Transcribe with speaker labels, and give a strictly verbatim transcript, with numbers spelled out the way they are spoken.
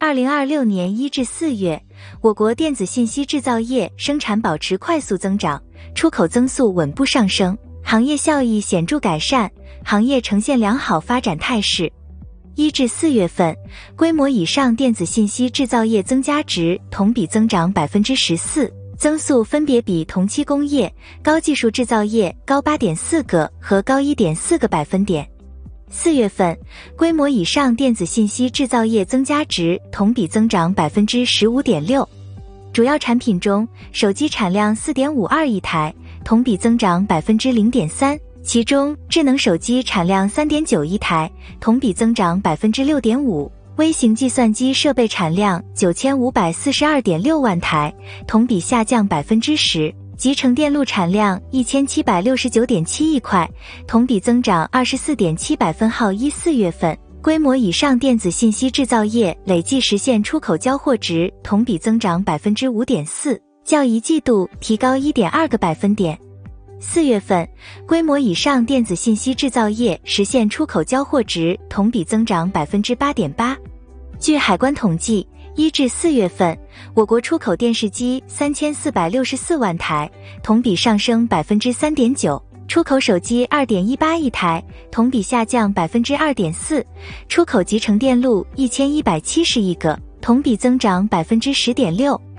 Speaker 1: 二零二六年一至四月，我国电子信息制造业生产保持快速增长，出口增速稳步上升，行业效益显著改善，行业呈现良好发展态势。一至四月份，规模以上电子信息制造业增加值同比增长 百分之十四， 增速分别比同期工业、高技术制造业高 八点四 个和高 一点四 个百分点。四月份，规模以上电子信息制造业增加值同比增长 百分之十五点六。主要产品中，手机产量 四点五二亿台，同比增长 百分之零点三， 其中智能手机产量 三点九亿台，同比增长 百分之六点五， 微型计算机设备产量 九千五百四十二点六万台，同比下降 百分之十， 集成电路产量 一千七百六十九点七亿块，同比增长 二十四点七百分号。一四月份，规模以上电子信息制造业累计实现出口交货值同比增长 百分之五点四， 较一季度提高 一点二个百分点。四月份，规模以上电子信息制造业实现出口交货值同比增长 百分之八点八。据海关统计，一至四月份，我国出口电视机三千四百六十四万台，同比上升 百分之三点九， 出口手机 二点一八亿台，同比下降 百分之二点四， 出口集成电路一千一百七十亿个，同比增长 百分之十点六。